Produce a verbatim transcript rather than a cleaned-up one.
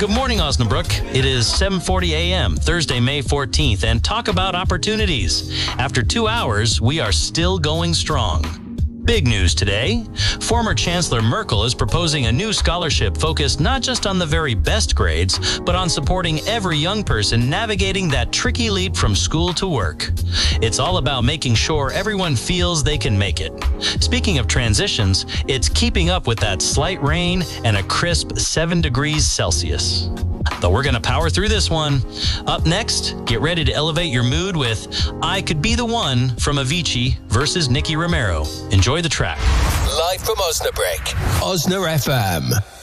Good morning, Osnabrück. It is seven forty a.m., Thursday, May fourteenth, and talk about opportunities. After two hours, we are still going strong. Big news today. Former Chancellor Merkel is proposing a new scholarship focused not just on the very best grades, but on supporting every young person navigating that tricky leap from school to work. It's all about making sure everyone feels they can make it. Speaking of transitions, it's keeping up with that slight rain and a crisp seven degrees Celsius. But we're going to power through this one. Up next, get ready to elevate your mood with I Could Be the One from Avicii versus Nicky Romero. Enjoy the track. Live from Osnabrück, Osna F M.